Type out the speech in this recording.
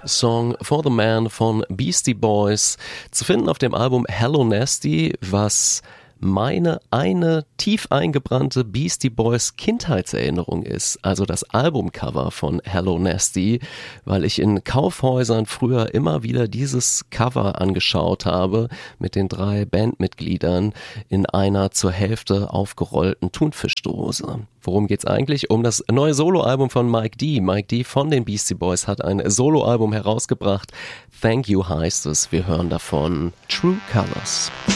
Song For the Man von Beastie Boys, zu finden auf dem Album Hello Nasty, was eine tief eingebrannte Beastie Boys Kindheitserinnerung ist, also das Albumcover von Hello Nasty, weil ich in Kaufhäusern früher immer wieder dieses Cover angeschaut habe mit den 3 Bandmitgliedern in einer zur Hälfte aufgerollten Thunfischdose. Worum geht's eigentlich? Um das neue Soloalbum von Mike D. Mike D. von den Beastie Boys hat ein Soloalbum herausgebracht. Thank You heißt es. Wir hören davon True Colors.